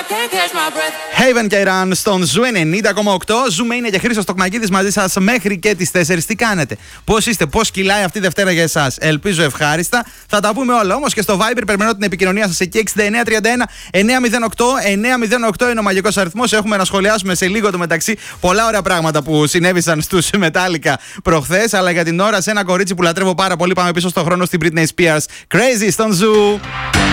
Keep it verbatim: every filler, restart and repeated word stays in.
Haven και Iran στον Ζου ενενήντα κόμμα οκτώ. Ζούμε είναι και Χρήστος Τοκμακίδης μαζί σας μέχρι και τις τέσσερις. Τι κάνετε, πώς είστε, πώς κυλάει αυτή η Δευτέρα για εσάς? Ελπίζω ευχάριστα. Θα τα πούμε όλα όμως και στο Viber. Περιμένω την επικοινωνία σας εκεί. εξήντα εννέα τριάντα ένα εννιακόσια οκτώ εννιακόσια οκτώ είναι ο μαγικός αριθμός. Έχουμε να σχολιάσουμε σε λίγο το μεταξύ πολλά ωραία πράγματα που συνέβησαν στους Metallica προχθές. Αλλά για την ώρα σε ένα κορίτσι που λατρεύω πάρα πολύ, πάμε πίσω στον χρόνο στην Britney Spears. Crazy στον Ζου.